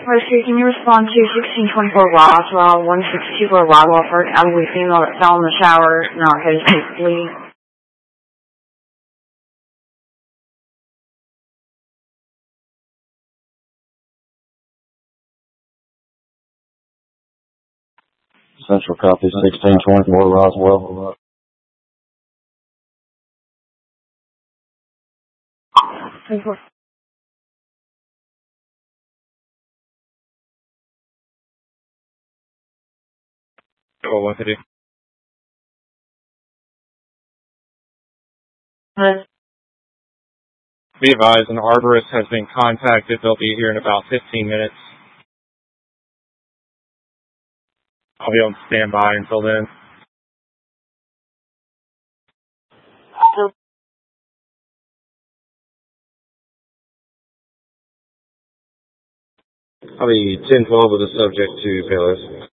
Firstly, can you respond to 1624 Roswell, 1624 Roswell for an elderly female that fell in the shower, not his bleeding? Central copy 1624 Roswell. Oh, what did he? Be advised, an arborist has been contacted. They'll be here in about 15 minutes. I'll be on standby until then. I'll be 10-12 with the subject to Payless.